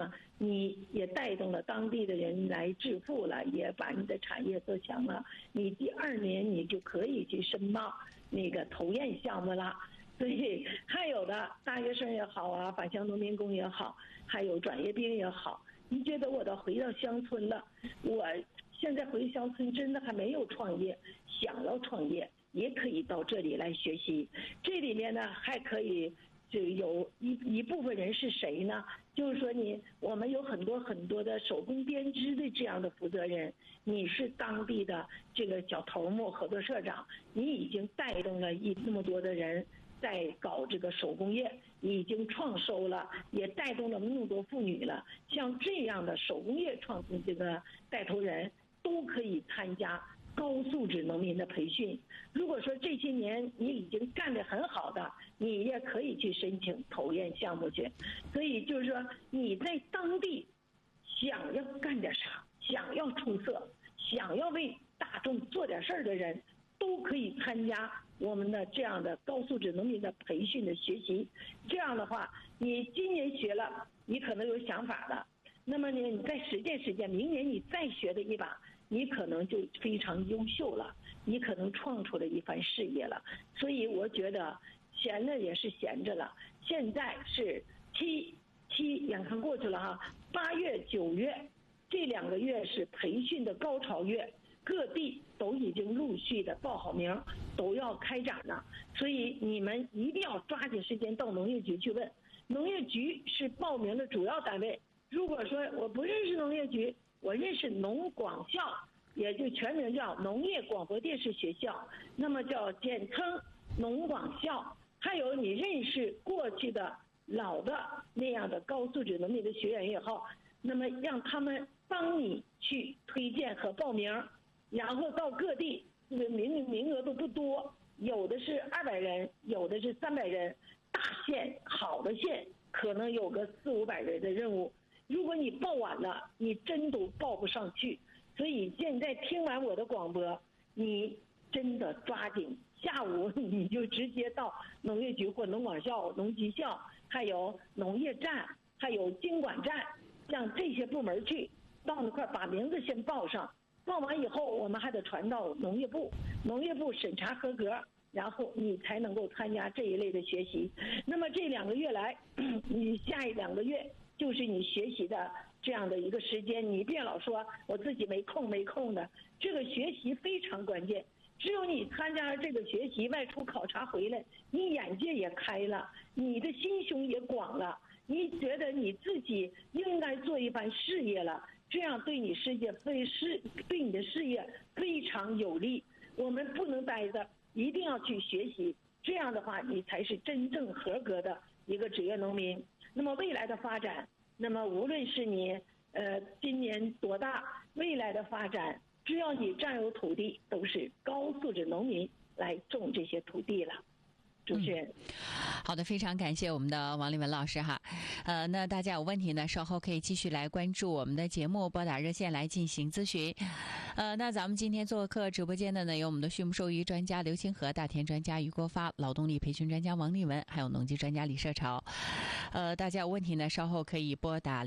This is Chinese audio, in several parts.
呢，你也带动了当地的人来致富了，也把你的产业做强了，你第2年你就可以去申报那个投验项目了。所以还有的大学生也好啊，返乡农民工也好，还有转业兵也好，你觉得我都回到乡村了，我现在回乡村真的还没有创业，想要创业也可以到这里来学习。这里面呢还可以就有一部分人是谁呢？就是说我们有很多的手工编织的这样的负责人，你是当地的这个小头目合作社长，你已经带动了那么多的人在搞这个手工业，已经创收了，也带动了那么多妇女了。像这样的手工业创新这个带头人都可以参加高素质农民的培训。如果说这些年你已经干得很好的，你也可以去申请投验项目去。所以就是说你在当地想要干点啥，想要出色，想要为大众做点事儿的人，都可以参加我们的这样的高素质农民的培训的学习。这样的话，你今年学了，你可能有想法了，那么呢，你再实践，明年你再学的一把，你可能就非常优秀了，你可能创出了一番事业了。所以我觉得闲着也是闲着了，现在是七眼看过去了哈，8月9月这2个月是培训的高潮月，各地都已经陆续的报好名，都要开展了。所以你们一定要抓紧时间到农业局去问，农业局是报名的主要单位。如果说我不认识农业局，我认识农广校，也就全名叫农业广播电视学校，那么叫简称农广校。还有你认识过去的老的那样的高素质农民的学员也好，那么让他们帮你去推荐和报名，然后到各地，名额都不多，有的是200人，有的是300人，大县好的县可能有个400-500人的任务，如果你报晚了，你真都报不上去。所以现在听完我的广播，你真的抓紧下午你就直接到农业局或农广校、农技校，还有农业站，还有经管站，像这些部门去，到那块把名字先报上，报完以后我们还得传到农业部，农业部审查合格，然后你才能够参加这一类的学习。那么这2个月来，你下2个月就是你学习的这样的一个时间，你别老说我自己没空的，这个学习非常关键。只有你参加了这个学习，外出考察回来，你眼界也开了，你的心胸也广了，你觉得你自己应该做一番事业了，这样对你对你的事业非常有利。我们不能待着，一定要去学习，这样的话你才是真正合格的一个职业农民。那么未来的发展，那么无论是你今年多大，未来的发展只要你占有土地，都是高素质农民来种这些土地了。主持人， 好的，非常感谢我们的王丽文老师哈。那大家有问题呢，稍后可以继续来关注我们的节目，拨打热线来进行咨询。那咱们今天做客直播间的呢，有我们的畜牧兽医专家刘清河、大田专家于国发、劳动力培训专家王丽文，还有农技专家李社潮。大家有问题呢，稍后可以拨打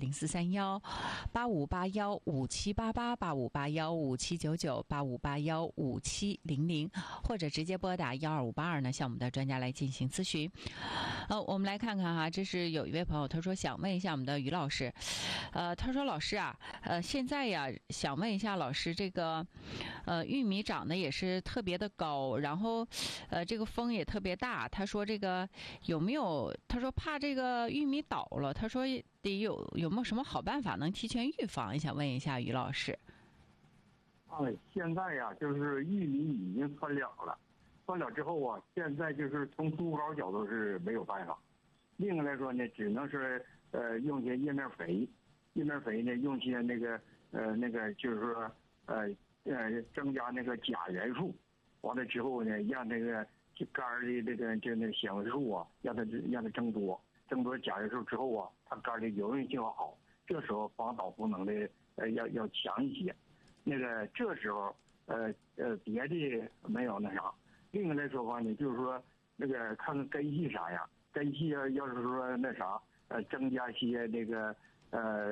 0431-8581-5788、8581-5799、8581-5700，或者直接拨打12582呢，向我们的专家来进行咨询。我们来看看哈，这是有一位朋友他说想问一下我们的于老师，他说老师啊，现在呀想问一下老师，这个玉米长得也是特别的高，然后这个风也特别大，他说这个有没有，他说怕这个玉米倒了，他说得有没有什么好办法能提前预防一下，问一下于老师。 现在呀就是玉米已经穿了之后啊，现在就是从猪膏角度是没有办法。另外来说呢，只能是用些叶面肥呢，用些那个就是说增加那个钾元素，完了之后呢，让那个杆儿的那个纤维素啊，让它增多钾元素之后啊，它杆儿的油润性要好，这时候防倒伏能力要强一些。那个这时候别的没有那啥。另外来说话呢，就是说那个看看根系啥呀，根系要是说那啥增加些那个